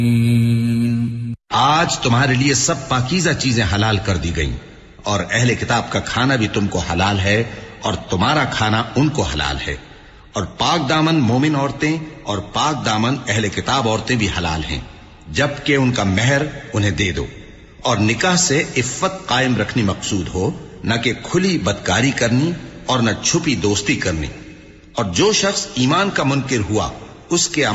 आज तुम्हारे लिए सब पाकीज़ा चीजें हलाल कर दी गईं और अहले किताब का खाना भी तुमको हलाल है और तुम्हारा खाना उनको हलाल है और पाक दामन मोमिन औरतें और पाक दामन अहले किताब औरतें भी हलाल हैं जबकि उनका मेहर उन्हें दे दो और निकाह से इफ्फत कायम रखनी मकसूद हो, न कि खुली बदकारी करनी और न छुपी दोस्ती करनी। और जो शख्स ईमान का मुनकिर हुआ उसके